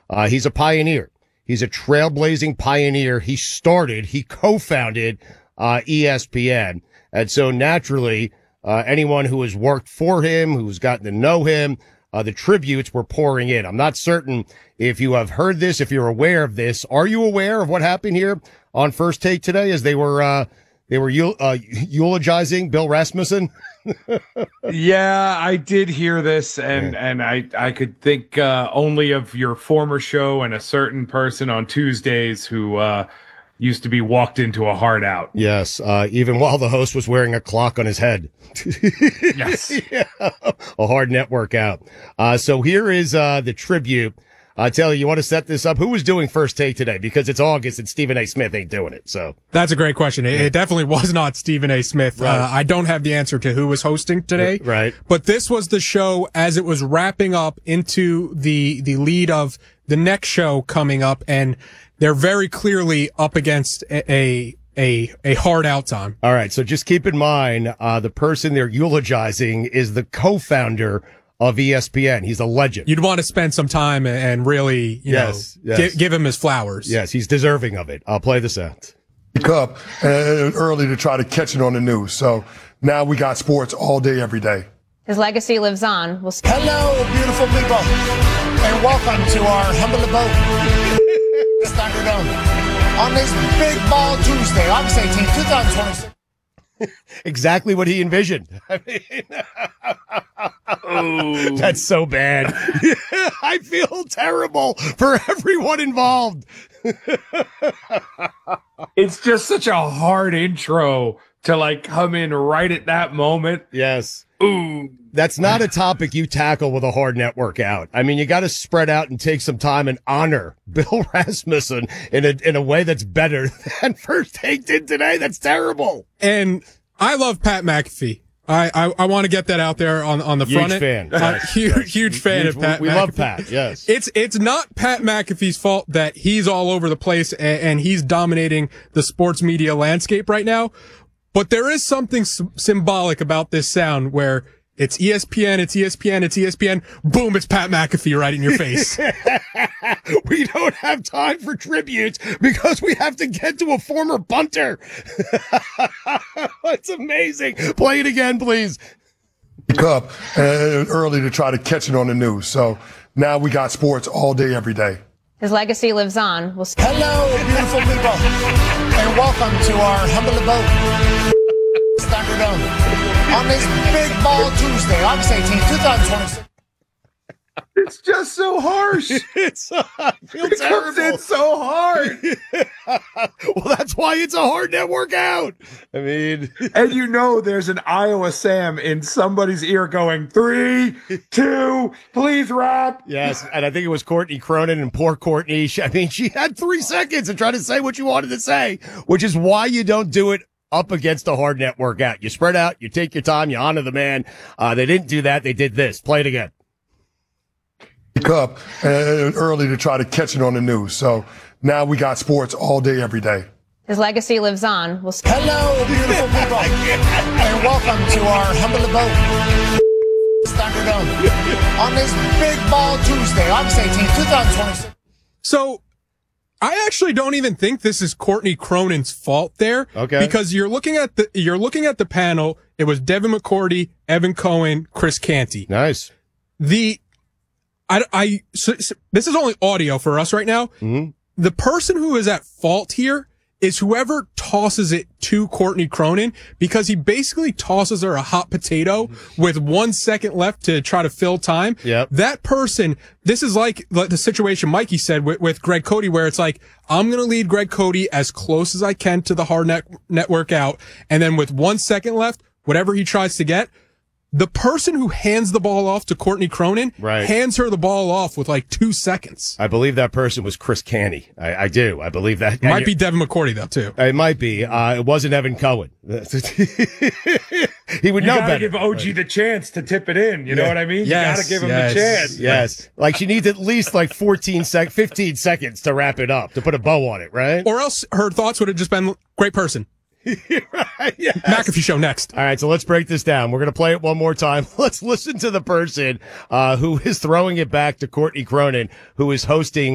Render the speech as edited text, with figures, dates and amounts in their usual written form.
He's a pioneer. He's a trailblazing pioneer. He co-founded ESPN. And so naturally, anyone who has worked for him, who's gotten to know him, the tributes were pouring in. I'm not certain if you have heard this, if you're aware of this. Are you aware of what happened here on First Take today as they were eulogizing Bill Rasmussen? Yeah, I did hear this, and I could think only of your former show and a certain person on Tuesdays who used to be walked into a hard out. Yes, even while the host was wearing a clock on his head. Yes. Yeah, a hard network out. So here is the tribute. Taylor, you want to set this up? Who was doing First Take today? Because it's August and Stephen A. Smith ain't doing it. So that's a great question. It definitely was not Stephen A. Smith. Right. I don't have the answer to who was hosting today. Right. But this was the show as it was wrapping up into the lead of the next show coming up, and they're very clearly up against a hard out time. All right. So just keep in mind, the person they're eulogizing is the co-founder of ESPN. He's a legend. You'd want to spend some time and really, yes. give him his flowers. Yes, he's deserving of it. I'll play this out. Up early to try to catch it on the news. So now we got sports all day, every day. His legacy lives on. Hello, beautiful people, and welcome to our humble abode, Thunderdome, on this Big Ball Tuesday, August 18, 2026. Exactly what he envisioned. I mean, that's so bad. I feel terrible for everyone involved. It's just such a hard intro to come in right at that moment. Yes. Ooh. That's not a topic you tackle with a hard network out. I mean, you got to spread out and take some time and honor Bill Rasmussen in a way that's better than First Take did today. That's terrible. And I love Pat McAfee. I want to get that out there on the front end. Fan. Yes. Huge fan of Pat McAfee. We love Pat, yes. It's not Pat McAfee's fault that he's all over the place and he's dominating the sports media landscape right now. But there is something symbolic about this sound where it's ESPN, it's ESPN, it's ESPN. Boom, it's Pat McAfee right in your face. We don't have time for tributes because we have to get to a former punter. It's amazing. Play it again, please. Up early to try to catch it on the news. So now we got sports all day, every day. His legacy lives on. Hello, beautiful people, and welcome to our humble abode, Thunderdome, on this Big Ball Tuesday, August 18, 2026. It's just so harsh. It comes in so hard. Well, that's why it's a hard network out. I mean, and there's an Iowa Sam in somebody's ear going 3, 2, please rap. Yes, and I think it was Courtney Cronin, and poor Courtney. She had 3 seconds to try to say what you wanted to say, which is why you don't do it up against a hard network out. You spread out, you take your time, you honor the man. They didn't do that. They did this. Play it again. Up early to try to catch it on the news. So now we got sports all day, every day. His legacy lives on. Hello, beautiful people, and welcome to our humble abode, Thunderdome, on this Big Ball Tuesday, August 18, 2026. So I actually don't even think this is Courtney Cronin's fault there. Okay. Because you're looking at the panel. It was Devin McCourty, Evan Cohen, Chris Canty. Nice. So this is only audio for us right now. Mm-hmm. The person who is at fault here is whoever tosses it to Courtney Cronin, because he basically tosses her a hot potato with 1 second left to try to fill time. Yep. That person, this is like the situation Mikey said with Greg Cody, where it's like, I'm going to lead Greg Cody as close as I can to the hard network out. And then with 1 second left, whatever he tries to get, the person who hands the ball off to Courtney Cronin hands her the ball off with 2 seconds. I believe that person was Chris Canty. I do. I believe that. Might be Devin McCourty, though, too. It might be. It wasn't Evan Cohen. He would know better. You gotta give OG the chance to tip it in. You know what I mean? Yes, you gotta give him the chance. Yes. She needs at least 15 seconds to wrap it up, to put a bow on it, right? Or else her thoughts would have just been, great person. Right, yes. McAfee show next. All right, so let's break this down. We're going to play it one more time. Let's listen to the person who is throwing it back to Courtney Cronin, who is hosting